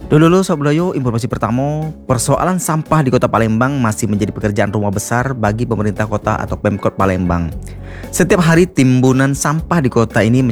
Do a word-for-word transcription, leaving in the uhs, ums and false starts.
Dulu Sob Loyo, informasi pertama, persoalan sampah di Kota Palembang masih menjadi pekerjaan rumah besar bagi pemerintah kota atau Pemkot Palembang. Setiap hari timbunan sampah di kota ini